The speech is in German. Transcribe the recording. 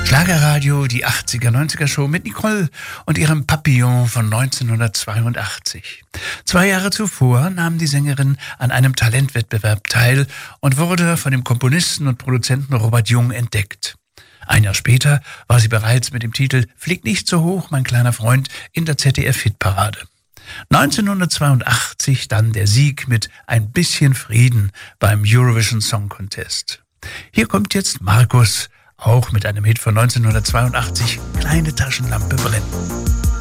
Schlagerradio, die 80er, 90er Show mit Nicole und ihrem Papillon von 1982. 2 Jahre zuvor nahm die Sängerin an einem Talentwettbewerb teil und wurde von dem Komponisten und Produzenten Robert Jung entdeckt. Ein Jahr später war sie bereits mit dem Titel »Flieg nicht so hoch, mein kleiner Freund« in der ZDF-Hitparade. 1982 dann der Sieg mit »Ein bisschen Frieden« beim Eurovision Song Contest. Hier kommt jetzt Markus, auch mit einem Hit von 1982, »Kleine Taschenlampe brennt«.